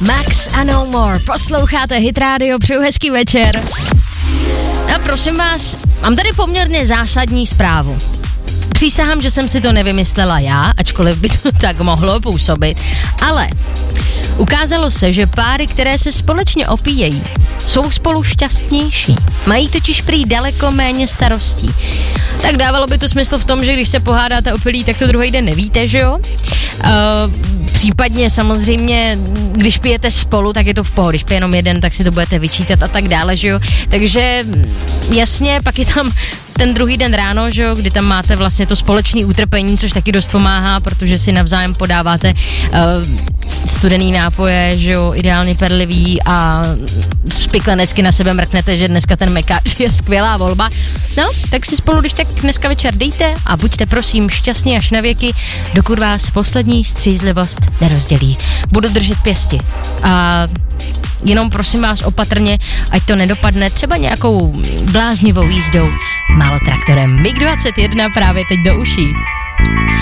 Max a No More. Posloucháte Hit Radio, přeju hezký večer. A prosím vás, mám tady poměrně zásadní zprávu. Přísahám, že jsem si to nevymyslela já, ačkoliv by to tak mohlo působit, ale ukázalo se, že páry, které se společně opíjejí, jsou spolu šťastnější. Mají totiž prý daleko méně starostí. Tak dávalo by to smysl v tom, že když se pohádáte opilí, tak to druhý den nevíte, že jo? Případně samozřejmě, když pijete spolu, tak je to v pohodě. Když pije jenom jeden, tak si to budete vyčítat a tak dále, že jo? Takže jasně, pak je tam ten druhý den ráno, že jo, kdy tam máte vlastně to společné utrpení, což taky dost pomáhá, protože si navzájem podáváte studený nápoje, že jo, ideálně perlivý a spiklenecky na sebe mrknete, že dneska ten mekáč je skvělá volba. No, tak si spolu když tak dneska večer dejte a buďte prosím šťastní až na věky, dokud vás poslední střízlivost nerozdělí. Budu držet pěsti a jenom prosím vás opatrně, ať to nedopadne třeba nějakou bláznivou jízdou málo traktorem. MiG 21 právě teď do uší.